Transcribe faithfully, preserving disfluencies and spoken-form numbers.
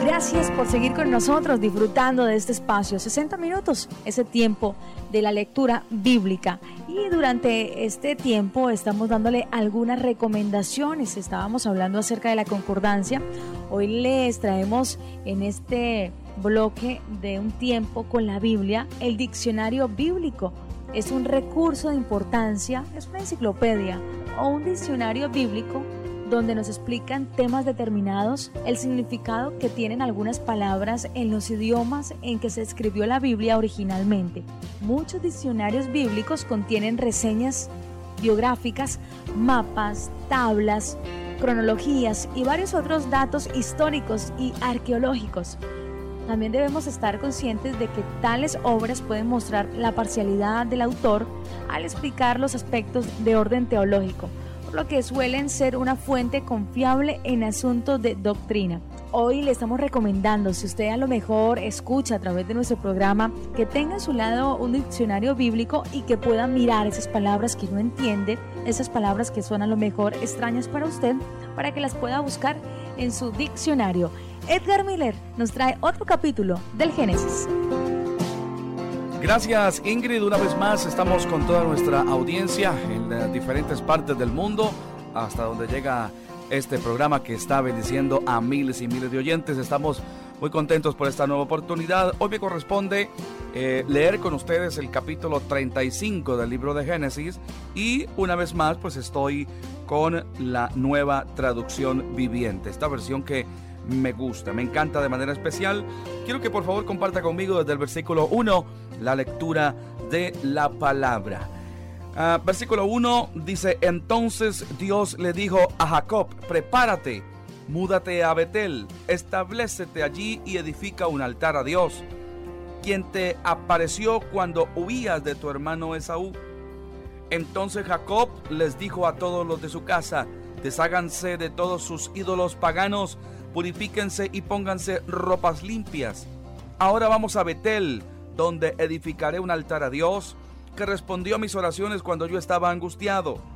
Gracias por seguir con nosotros disfrutando de este espacio, sesenta minutos, ese tiempo de la lectura bíblica. Y durante este tiempo estamos dándole algunas recomendaciones. Estábamos hablando acerca de la concordancia. Hoy les traemos en este bloque de un tiempo con la Biblia el diccionario bíblico. Es un recurso de importancia, es una enciclopedia o un diccionario bíblico donde nos explican temas determinados, el significado que tienen algunas palabras en los idiomas en que se escribió la Biblia originalmente. Muchos diccionarios bíblicos contienen reseñas biográficas, mapas, tablas, cronologías y varios otros datos históricos y arqueológicos. También debemos estar conscientes de que tales obras pueden mostrar la parcialidad del autor al explicar los aspectos de orden teológico, lo que suelen ser una fuente confiable en asuntos de doctrina. Hoy le estamos recomendando, si usted a lo mejor escucha a través de nuestro programa, que tenga a su lado un diccionario bíblico y que pueda mirar esas palabras que no entiende, esas palabras que son a lo mejor extrañas para usted, para que las pueda buscar en su diccionario. Edgar Miller nos trae otro capítulo del Génesis. Gracias, Ingrid. Una vez más estamos con toda nuestra audiencia en las diferentes partes del mundo, hasta donde llega este programa que está bendiciendo a miles y miles de oyentes. Estamos muy contentos por esta nueva oportunidad. Hoy me corresponde eh, leer con ustedes el capítulo treinta y cinco del libro de Génesis, y una vez más pues estoy con la nueva traducción viviente, esta versión que me gusta, me encanta de manera especial. Quiero que por favor comparta conmigo desde el versículo uno la lectura de la palabra. Uh, versículo uno dice: entonces Dios le dijo a Jacob, prepárate, múdate a Betel, establécete allí y edifica un altar a Dios, quien te apareció cuando huías de tu hermano Esaú. Entonces Jacob les dijo a todos los de su casa: desháganse de todos sus ídolos paganos, purifíquense y pónganse ropas limpias. Ahora vamos a Betel, donde edificaré un altar a Dios, que respondió a mis oraciones cuando yo estaba angustiado.